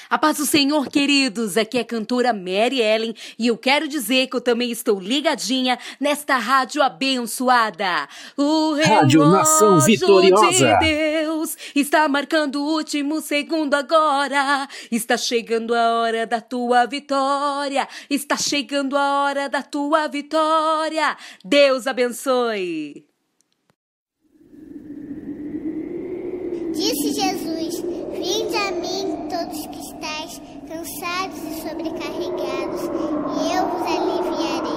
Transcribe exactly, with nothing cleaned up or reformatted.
A paz do Senhor, queridos, aqui é a cantora Mary Ellen e eu quero dizer que eu também estou ligadinha nesta rádio abençoada. O Rádio Nação Vitoriosa de Deus está marcando o último segundo agora. Está chegando a hora da tua vitória. Está chegando a hora da tua vitória. Deus abençoe. Disse Jesus: vinde a mim todos que estáis cansados e sobrecarregados, e eu vos aliviarei.